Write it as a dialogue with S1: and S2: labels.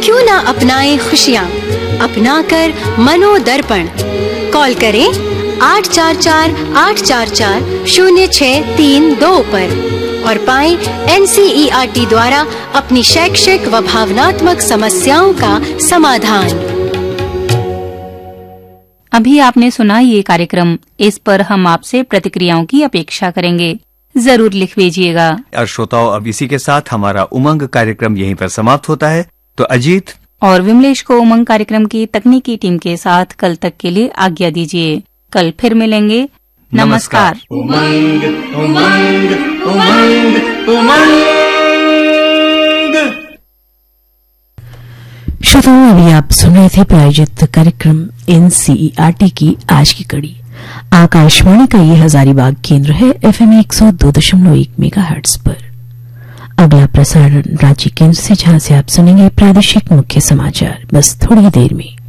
S1: क्यों ना अपनाएं खुशियाँ, अपना कर मनोदर्पण। कॉल करें 844-844-0632 पर और पाएं NCERT द्वारा अपनी शैक्षिक व भावनात्मक समस्याओं का समाधान।
S2: अभी आपने सुना ये कार्यक्रम, इस पर हम आपसे प्रतिक्रियाओं की अपेक्षा करेंगे, जरूर लिख भेजिएगा।
S3: और श्रोताओं, अब इसी के साथ हमारा उमंग कार्यक्रम यहीं पर समाप्त होता है। तो अजीत
S2: और विमलेश को उमंग कार्यक्रम की तकनीकी टीम के साथ कल तक के लिए आज्ञा दीजिए। कल फिर मिलेंगे। नमस्कार।
S4: उमंग उमंग उमंग उमंग।
S5: श्रोताओं, अभी आप सुन रहे थे प्रायोजित कार्यक्रम NCERT की आज की कड़ी। आकाशवाणी का ये हजारीबाग केंद्र है FM 102.1 मेगाहर्ट्ज पर। अगला प्रसारण रांची केंद्र से, जहां से आप सुनेंगे प्रादेशिक मुख्य समाचार बस थोड़ी देर में।